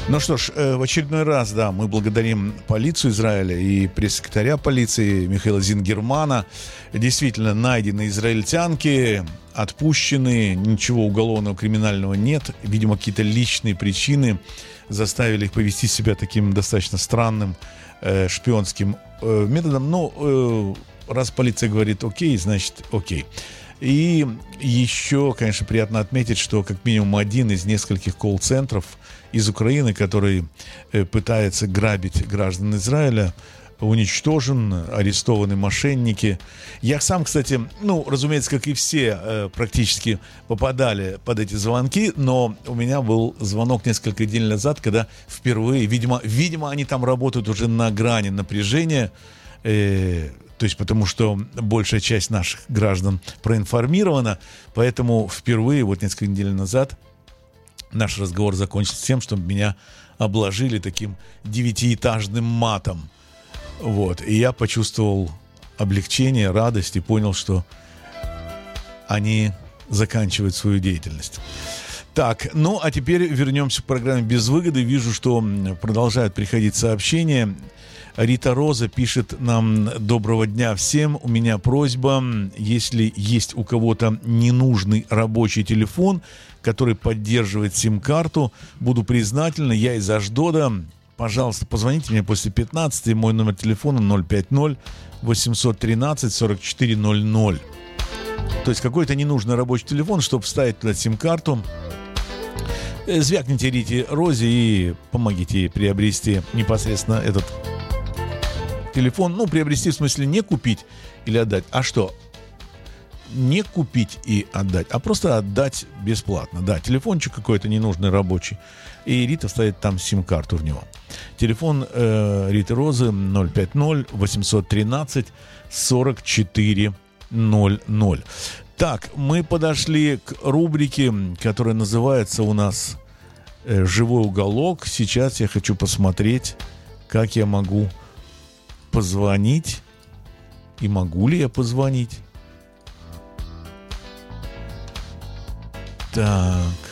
Ну что ж, в очередной раз, да, мы благодарим полицию Израиля и пресс-секретаря полиции Михаила Зингермана. Действительно, найдены израильтянки, отпущены, ничего уголовного, криминального нет. Видимо, какие-то личные причины заставили их повести себя таким достаточно странным шпионским методом. Но раз полиция говорит окей, значит окей. И еще, конечно, приятно отметить, что как минимум один из нескольких колл-центров из Украины, который пытается грабить граждан Израиля, уничтожен, арестованы мошенники. Я сам, кстати, разумеется, как и все, практически попадали под эти звонки, но у меня был звонок несколько недель назад, когда впервые, видимо, они там работают уже на грани напряжения, то есть потому что большая часть наших граждан проинформирована, поэтому впервые, вот несколько недель назад, наш разговор закончился тем, что меня обложили таким 9-этажным матом. Вот. И я почувствовал облегчение, радость и понял, что они заканчивают свою деятельность. Так, а теперь вернемся к программе «Без выгоды». Вижу, что продолжают приходить сообщения. Рита Роза пишет нам: доброго дня всем. У меня просьба, если есть у кого-то ненужный рабочий телефон, который поддерживает сим-карту, буду признательна. Я из Аждода. Пожалуйста, позвоните мне после 15. Мой номер телефона 050-813-4400. То есть какой-то ненужный рабочий телефон, чтобы вставить туда сим-карту. Звякните Рите Розе и помогите ей приобрести непосредственно этот телефон. Приобрести в смысле не купить или отдать. А что? Не купить и отдать, а просто отдать бесплатно. Да, телефончик какой-то ненужный рабочий. И Рита вставит там сим-карту в него. Телефон Риты Розы 050-813-4400. Так, мы подошли к рубрике, которая называется у нас «Живой уголок». Сейчас я хочу посмотреть, как я могу позвонить. И могу ли я позвонить? Так.